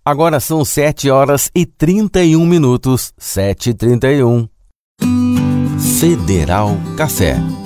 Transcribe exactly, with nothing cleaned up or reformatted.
Agora são sete horas e trinta e um minutos, sete e trinta e um. Federal Café.